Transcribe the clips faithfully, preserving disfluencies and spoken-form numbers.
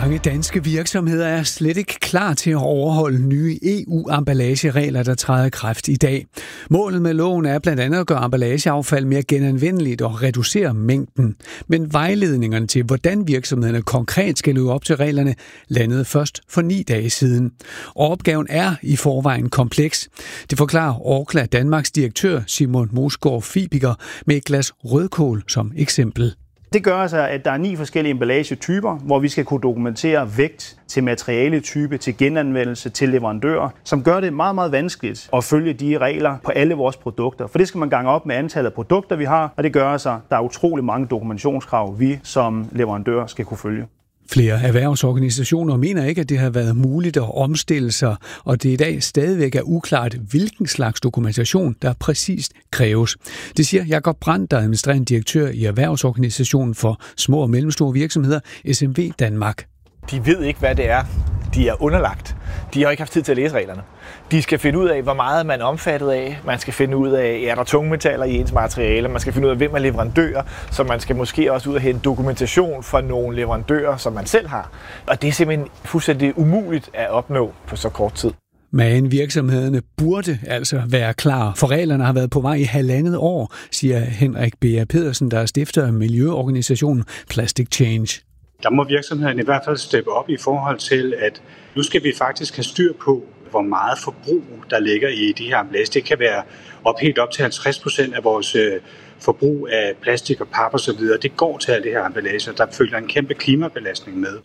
Mange danske virksomheder er slet ikke klar til at overholde nye E U-emballageregler, der træder i kraft i dag. Målet med loven er blandt andet at gøre emballageaffald mere genanvendeligt og reducere mængden. Men vejledningerne til, hvordan virksomhederne konkret skal leve op til reglerne, landede først for ni dage siden. Og opgaven er i forvejen kompleks. Det forklarer Orkla Danmarks direktør Simon Mosgaard Fibiger med et glas rødkål som eksempel. Det gør altså, at der er ni forskellige emballagetyper, hvor vi skal kunne dokumentere vægt til materialetype, til genanvendelse, til leverandører, som gør det meget, meget vanskeligt at følge de regler på alle vores produkter. For det skal man gange op med antallet af produkter, vi har, og det gør altså, at der er utrolig mange dokumentationskrav, vi som leverandør skal kunne følge. Flere erhvervsorganisationer mener ikke, at det har været muligt at omstille sig, og det i dag stadigvæk er uklart, hvilken slags dokumentation, der præcist kræves. Det siger Jakob Brandt, der er administrerende direktør i Erhvervsorganisationen for små og mellemstore virksomheder, S M V Danmark. De ved ikke, hvad det er, de er underlagt. De har ikke haft tid til at læse reglerne. De skal finde ud af, hvor meget man er omfattet af. Man skal finde ud af, er der tungmetaller i ens materiale. Man skal finde ud af, hvem er leverandører. Så man skal måske også ud og hente dokumentation fra nogle leverandører, som man selv har. Og det er simpelthen fuldstændig umuligt at opnå på så kort tid. Men virksomhederne burde altså være klar, for reglerne har været på vej i halvandet år, siger Henrik B. Pedersen, der er stifter af miljøorganisationen Plastic Change. Der må virksomhederne i hvert fald steppe op i forhold til, at nu skal vi faktisk have styr på, hvor meget forbrug der ligger i de her emballage. Det kan være op helt op til halvtreds procent af vores forbrug af plastik og pap og så videre. Det går til alle det her emballage, der følger en kæmpe klimabelastning med.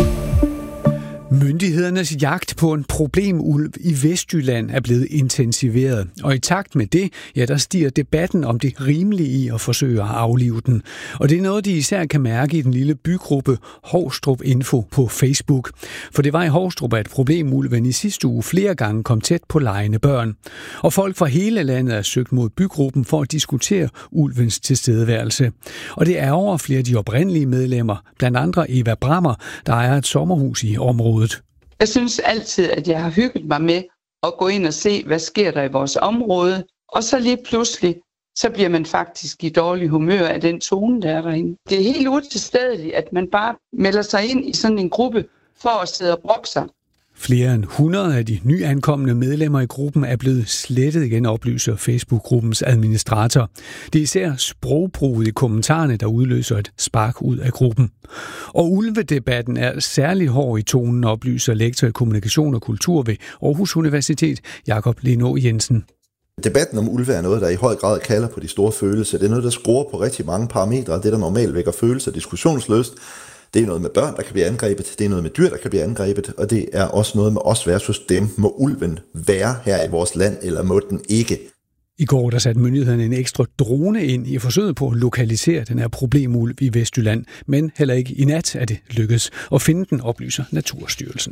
Myndighedernes jagt på en problemulv i Vestjylland er blevet intensiveret, og i takt med det, ja, der stiger debatten om det rimelige i at forsøge at aflive den. Og det er noget, de især kan mærke i den lille bygruppe Hovstrup Info på Facebook. For det var i Hovstrup, at problemulven i sidste uge flere gange kom tæt på legende børn. Og folk fra hele landet er søgt mod bygruppen for at diskutere ulvens tilstedeværelse. Og det er over flere af de oprindelige medlemmer, blandt andre Eva Brammer, der ejer et sommerhus i området. Jeg synes altid, at jeg har hygget mig med at gå ind og se, hvad sker der i vores område. Og så lige pludselig, så bliver man faktisk i dårlig humør af den tone, der er derinde. Det er helt utilstedeligt, at man bare melder sig ind i sådan en gruppe for at sidde og brokke sig. Flere end hundrede af de nyankomne medlemmer i gruppen er blevet slettet igen, oplyser Facebook-gruppens administrator. Det er især sprogbruget i kommentarerne, der udløser et spark ud af gruppen. Og ulvedebatten er særlig hård i tonen, oplyser lektor i kommunikation og kultur ved Aarhus Universitet, Jakob Leno Jensen. Debatten om ulve er noget, der i høj grad kalder på de store følelser. Det er noget, der skruer på rigtig mange parametre, og det, der normalt vækker følelser diskussionsløst. Det er noget med børn, der kan blive angrebet, det er noget med dyr, der kan blive angrebet, og det er også noget med os versus dem. Må ulven være her i vores land, eller må den ikke? I går der satte myndighederne en ekstra drone ind i forsøget på at lokalisere den her problemulv i Vestjylland, men heller ikke i nat er det lykkedes at finde den, oplyser Naturstyrelsen.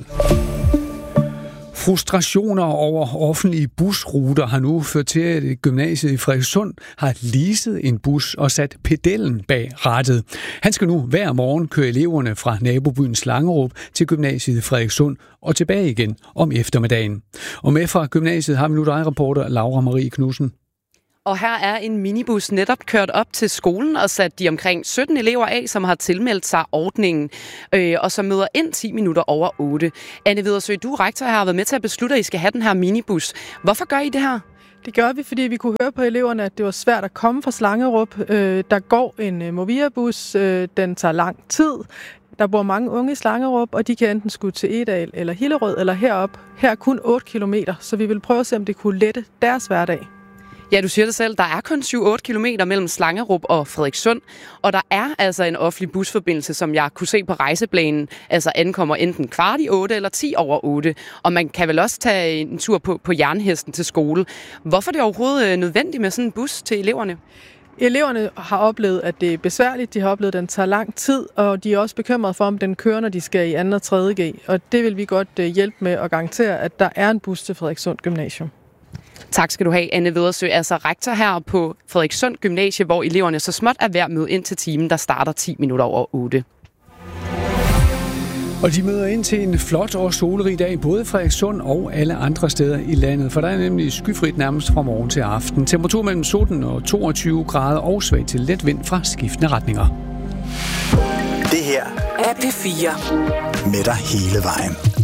Frustrationer over offentlige busruter har nu ført til, at gymnasiet i Frederikssund har leaset en bus og sat pedellen bag rattet. Han skal nu hver morgen køre eleverne fra nabobyen Slangerup til gymnasiet i Frederikssund og tilbage igen om eftermiddagen. Og med fra gymnasiet har vi nu dig, reporter Laura Marie Knudsen. Og her er en minibus netop kørt op til skolen og sat de omkring sytten elever af, som har tilmeldt sig ordningen, øh, og som møder ind ti minutter over otte. Anne Vedersø, du rektor har været med til at beslutte, at I skal have den her minibus. Hvorfor gør I det her? Det gør vi, fordi vi kunne høre på eleverne, at det var svært at komme fra Slangerup. Øh, der går en Movia-bus, øh, den tager lang tid. Der bor mange unge i Slangerup, og de kan enten skulle til Egedal eller Hillerød eller herop. Her er kun otte kilometer, så vi vil prøve at se, om det kunne lette deres hverdag. Ja, du siger det selv. Der er kun syv otte kilometer mellem Slangerup og Frederikssund, og der er altså en offentlig busforbindelse, som jeg kunne se på rejseplanen, altså ankommer enten kvart i otte eller ti over otte, og man kan vel også tage en tur på, på Jernhesten til skole. Hvorfor er det overhovedet nødvendigt med sådan en bus til eleverne? Eleverne har oplevet, at det er besværligt. De har oplevet, at den tager lang tid, og de er også bekymrede for, om den kører, når de skal i anden og tredje G. Og det vil vi godt hjælpe med at garantere, at der er en bus til Frederikssund Gymnasium. Tak skal du have, Anne Vedersø, altså rektor her på Frederikssund Gymnasie, hvor eleverne så småt er ved at møde ind til timen, der starter ti minutter over otte. Og de møder ind til en flot og solrig dag, både i Frederikssund og alle andre steder i landet, for der er nemlig skyfrit nærmest fra morgen til aften. Temperatur mellem sytten og toogtyve grader og svag til let vind fra skiftende retninger. Det her er P fire. med dig hele vejen.